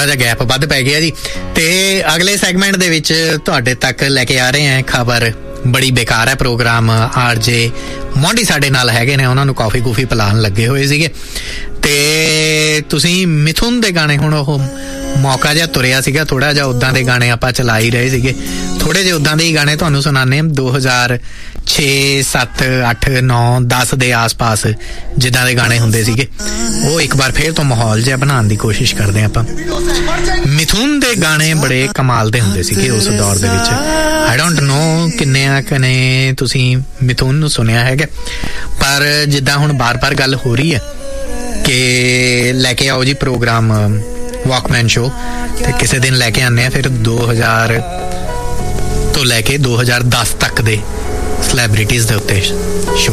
ਜਿਹਾ ਗੈਪ ਵੱਧ ਪੈ ਗਿਆ ਜੀ। ਤੇ ਅਗਲੇ ਸੈਗਮੈਂਟ ਦੇ ਵਿੱਚ ਤੁਹਾਡੇ ਤੱਕ ਲੈ ਕੇ ਆ ਰਹੇ ਹਾਂ ਖਬਰ ਬੜੀ ਬੇਕਾਰ ਹੈ ਪ੍ਰੋਗਰਾਮ। ਆਰਜੇ ਮੋਂਡੀ ਸਾਡੇ ਨਾਲ ਹੈਗੇ ਨੇ, ਉਹਨਾਂ ਨੂੰ ਕਾਫੀ ਕੂਫੀ ਪਿਲਾਉਣ ਲੱਗੇ ਹੋਏ ਸੀਗੇ। ਤੇ ਤੁਸੀਂ ਮਿਥੁਨ ਦੇ ਗਾਣੇ, ਹੁਣ ਉਹ ਮੌਕਾ ਜਿਹਾ ਤੁਰਿਆ ਸੀਗਾ ਥੋੜਾ ਜਿਹਾ, ਉੱਦਾਂ ਦੇ ਗਾਣੇ ਆਪਾਂ ਚਲਾ ਹੀ ਰਹੇ ਸੀਗੇ। ਥੋੜੇ ਜਿਹੇ ਉੱਦਾਂ ਦੇ ਹੀ ਗਾਣੇ ਤੁਹਾਨੂੰ ਸੁਣਾਉਂਦੇ ਹਾਂ 2006, 7, 8, 9, 10 ਦੇ ਆਸ ਪਾਸ ਜਿੱਦਾਂ ਦੇ ਗਾਣੇ ਹੁੰਦੇ ਸੀਗੇ, ਉਹ ਇੱਕ ਵਾਰ ਫੇਰ ਤੋਂ ਮਾਹੌਲ ਜਿਹਾ ਬਣਾਉਣ ਦੀ ਕੋਸ਼ਿਸ਼ ਕਰਦੇ ਹਾਂ ਆਪਾਂ। ਮਿਥੁਨ ਦੇ ਗਾਣੇ ਬੜੇ ਕਮਾਲ ਦੇ ਹੁੰਦੇ ਸੀਗੇ ਉਸ ਦੌਰ ਦੇ ਵਿੱਚ। ਆਈ ਡੋਂਟ ਨੋ ਕਿੰਨਿਆਂ ਕਨੇ ਤੁਸੀਂ ਮਿਥੁਨ ਨੂੰ ਸੁਣਿਆ ਹੈਗਾ, ਪਰ ਜਿੱਦਾਂ ਹੁਣ ਬਾਰ-ਬਾਰ ਗੱਲ ਹੋ ਰਹੀ ਹੈ ਕਿ ਲੈ ਕੇ ਆਓ ਜੀ ਪ੍ਰੋਗਰਾਮ ਵਾਕਮੈਨ ਸ਼ੋ, ਤੇ ਕਿਸੇ ਦਿਨ ਲੈ ਕੇ ਆਉਂਦੇ ਹਾਂ ਫਿਰ 2000 ਤੋਂ ਲੈ ਕੇ 2010 ਤੱਕ ਦੇ ਸੈਲੈਬ੍ਰਿਟੀਜ਼ ਦੇ ਉੱਤੇ ਸ਼ੋ।